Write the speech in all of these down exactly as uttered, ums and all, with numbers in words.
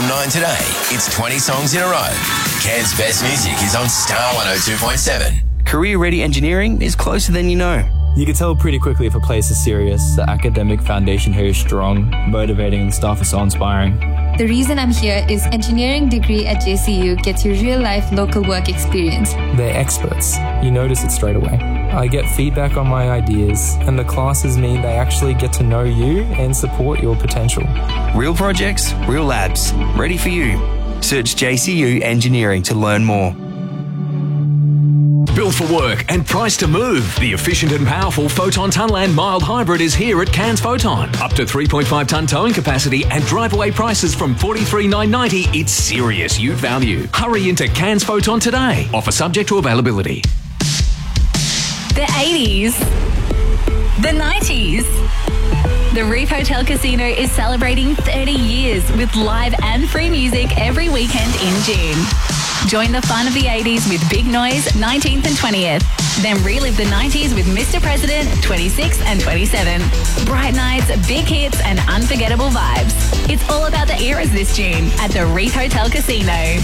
from nine today. It's twenty songs in a row. Cairns' best music is on Star one oh two point seven. Career-ready engineering is closer than you know. You can tell pretty quickly if a place is serious. The academic foundation here is strong, motivating, and the staff is so inspiring. The reason I'm here is engineering degree at J C U gets you real-life local work experience. They're experts. You notice it straight away. I get feedback on my ideas, and the classes mean they actually get to know you and support your potential. Real projects, real labs, ready for you. Search J C U Engineering to learn more. Built for work and priced to move. The efficient and powerful Photon Tunland Mild Hybrid is here at Cairns Photon. Up to three point five tonne towing capacity and drive-away prices from forty-three thousand nine hundred ninety. It's serious ute value. Hurry into Cairns Photon today. Offer subject to availability. The eighties. The nineties. The Reef Hotel Casino is celebrating thirty years with live and free music every weekend in June. Join the fun of the eighties with Big Noise, nineteenth and twentieth. Then relive the nineties with Mister President, twenty-sixth and twenty-seventh. Bright nights, big hits and unforgettable vibes. It's all about the eras this June at the Reef Hotel Casino.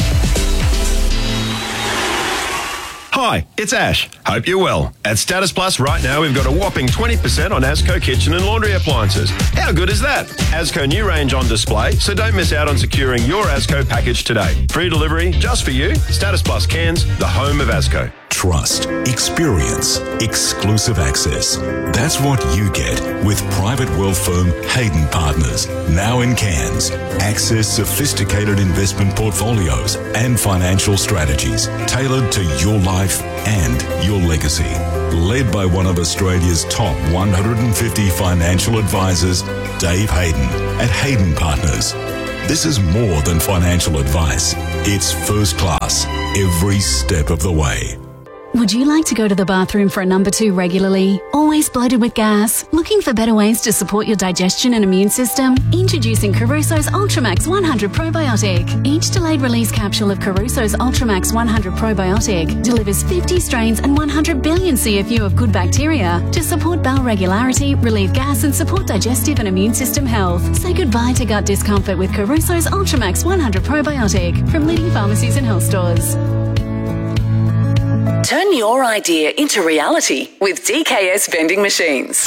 Hi, it's Ash. Hope you're well. At Status Plus right now, we've got a whopping twenty percent on Asco kitchen and laundry appliances. How good is that? Asco new range on display, so don't miss out on securing your Asco package today. Free delivery just for you. Status Plus Cairns, the home of Asco. Trust, experience, exclusive access. That's what you get with private wealth firm Hayden Partners. Now in Cairns. Access sophisticated investment portfolios and financial strategies tailored to your life and your legacy. Led by one of Australia's top one hundred fifty financial advisors, Dave Hayden at Hayden Partners. This is more than financial advice. It's first class every step of the way. Would you like to go to the bathroom for a number two regularly? Always bloated with gas? Looking for better ways to support your digestion and immune system? Introducing Caruso's Ultramax one hundred Probiotic. Each delayed release capsule of Caruso's Ultramax one hundred Probiotic delivers fifty strains and one hundred billion C F U of good bacteria to support bowel regularity, relieve gas and support digestive and immune system health. Say goodbye to gut discomfort with Caruso's Ultramax one hundred Probiotic from leading pharmacies and health stores. Turn your idea into reality with D K S Vending Machines.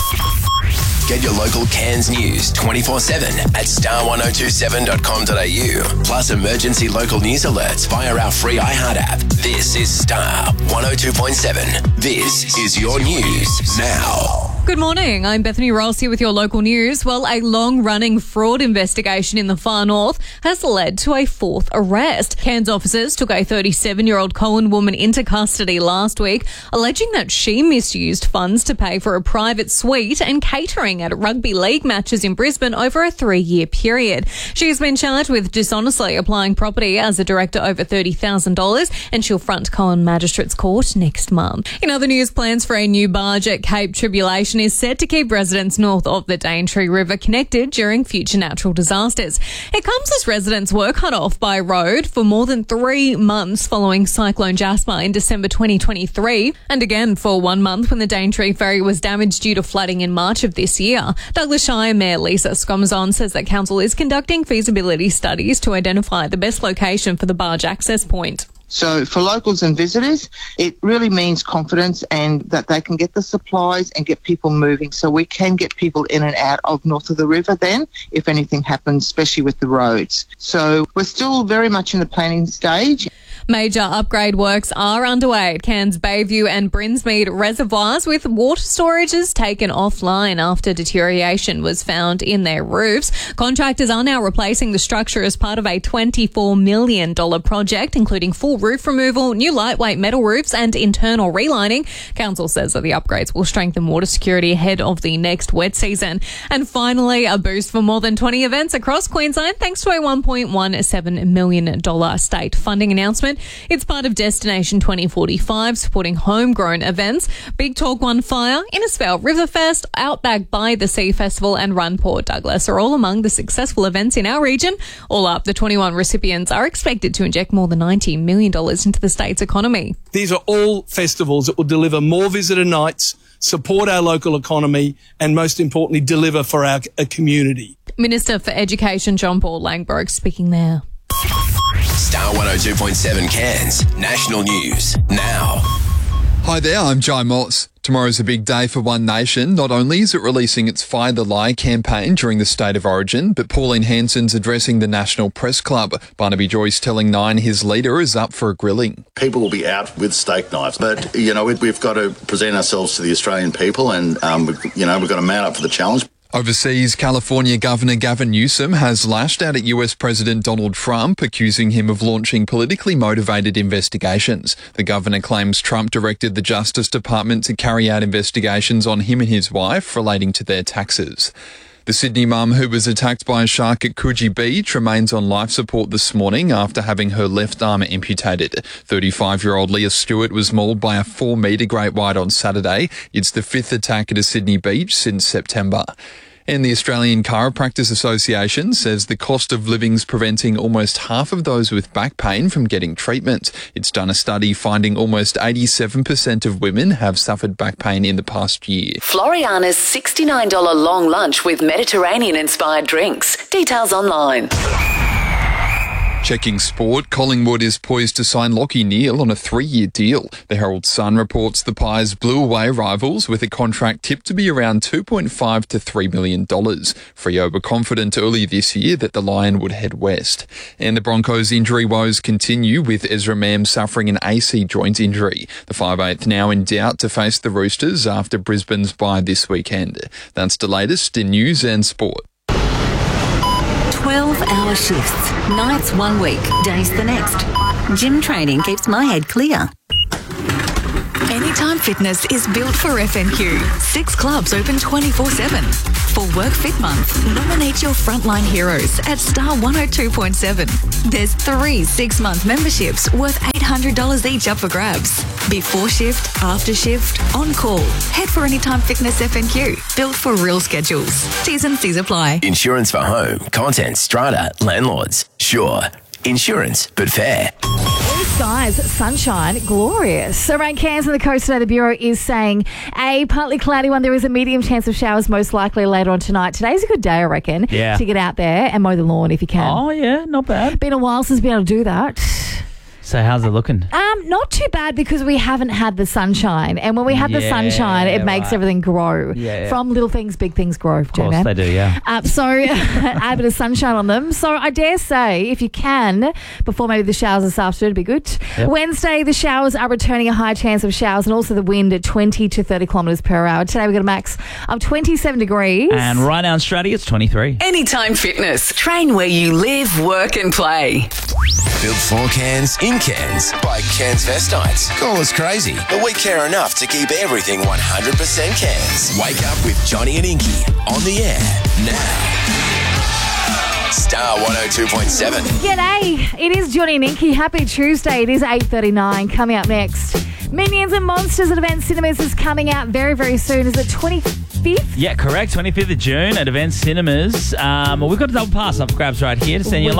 Get your local Cairns news twenty-four seven at star one oh two seven dot com dot a u. Plus emergency local news alerts via our free iHeart app. This is Star one oh two point seven. This is your news now. Good morning, I'm Bethany Ross here with your local news. Well, a long-running fraud investigation in the far north has led to a fourth arrest. Cairns officers took a thirty-seven-year-old Coen woman into custody last week, alleging that she misused funds to pay for a private suite and catering at rugby league matches in Brisbane over a three-year period. She's been charged with dishonestly applying property as a director over thirty thousand dollars, and she'll front Coen Magistrates Court next month. In other news, plans for a new barge at Cape Tribulation is set to keep residents north of the Daintree River connected during future natural disasters. It comes as residents were cut off by road for more than three months following Cyclone Jasper in December twenty twenty-three, and again for one month when the Daintree ferry was damaged due to flooding in March of this year. Douglas Shire Mayor Lisa Scomazon says that council is conducting feasibility studies to identify the best location for the barge access point. So for locals and visitors, it really means confidence and that they can get the supplies and get people moving, so we can get people in and out of north of the river then if anything happens, especially with the roads. So we're still very much in the planning stage. Major upgrade works are underway at Cairns Bayview and Brinsmead reservoirs, with water storages taken offline after deterioration was found in their roofs. Contractors are now replacing the structure as part of a twenty-four million dollars project, including full roof removal, new lightweight metal roofs and internal relining. Council says that the upgrades will strengthen water security ahead of the next wet season. And finally, a boost for more than twenty events across Queensland thanks to a one point one seven million dollars state funding announcement. It's part of Destination twenty forty-five, supporting homegrown events. Big Talk One Fire, Innisfail Riverfest, Outback by the Sea Festival and Run Port Douglas are all among the successful events in our region. All up, the twenty-one recipients are expected to inject more than ninety million dollars into the state's economy. These are all festivals that will deliver more visitor nights, support our local economy, and most importantly, deliver for our uh, community. Minister for Education John Paul Langbroek speaking there. Star one oh two point seven Cairns National News now. Hi there, I'm Jai Moss. Tomorrow's a big day for One Nation. Not only is it releasing its Find the Lie campaign during the State of Origin, but Pauline Hanson's addressing the National Press Club. Barnaby Joyce telling Nine his leader is up for a grilling. People will be out with steak knives, but, you know, we've got to present ourselves to the Australian people and, um, you know, we've got to mount up for the challenge. Overseas, California Governor Gavin Newsom has lashed out at U S President Donald Trump, accusing him of launching politically motivated investigations. The governor claims Trump directed the Justice Department to carry out investigations on him and his wife relating to their taxes. The Sydney mum who was attacked by a shark at Coogee Beach remains on life support this morning after having her left arm amputated. thirty-five-year-old Leah Stewart was mauled by a four-metre great white on Saturday. It's the fifth attack at a Sydney beach since September. And the Australian Chiropractors Association says the cost of living's preventing almost half of those with back pain from getting treatment. It's done a study finding almost eighty-seven percent of women have suffered back pain in the past year. Floriana's sixty-nine dollars long lunch with Mediterranean-inspired drinks. Details online. Checking sport, Collingwood is poised to sign Lachie Neale on a three-year deal. The Herald Sun reports the Pies blew away rivals with a contract tipped to be around two point five to three million dollars. Freo were confident earlier this year that the Lion would head west. And the Broncos' injury woes continue, with Ezra Mam suffering an A C joint injury. The five eighth now in doubt to face the Roosters after Brisbane's bye this weekend. That's the latest in news and sport. twelve-hour shifts, nights one week, days the next. Gym training keeps my head clear. Anytime Fitness is built for F N Q. Six clubs open twenty-four seven. For Work Fit Month, nominate your frontline heroes at Star one oh two point seven. There's three six-month memberships worth eight hundred dollars each up for grabs. Before shift, after shift, on call. Head for Anytime Fitness F N Q. Built for real schedules. T's and C's apply. Insurance for home, content, strata, landlords. Sure. Insurance, but fair. Blue skies, sunshine, glorious. Around Cairns and the coast today, the Bureau is saying a partly cloudy one. There is a medium chance of showers most likely later on tonight. Today's a good day, I reckon, Yeah. to get out there and mow the lawn if you can. Oh, yeah, not bad. Been a while since been able to do that. So how's it looking? Um, not too bad because we haven't had the sunshine. And when we have the Yeah, sunshine, it makes right. everything grow. Yeah, yeah. From little things, big things grow. Of course they do, yeah. Uh, so add a bit of sunshine on them. So I dare say, if you can, before maybe the showers this afternoon, it'd be good. Yep. Wednesday, the showers are returning, a high chance of showers, and also the wind at twenty to thirty kilometres per hour. Today we've got a max of twenty-seven degrees. And right now in Straddie, it's twenty-three. Anytime Fitness. Train where you live, work and play. Built for Cairns, in Cairns, by Cairns Vestites. Call us crazy, but we care enough to keep everything one hundred percent Cairns. Wake up with Johnny and Inky on the air now. Star one oh two point seven. G'day, it is Johnny and Inky. Happy Tuesday. It is eight thirty-nine. Coming up next, Minions and Monsters at Event Cinemas is coming out very, very soon. Is it twenty-fifth? Yeah, correct. twenty-fifth of June at Event Cinemas. Um, well, we've got a double pass up for grabs right here to send you along.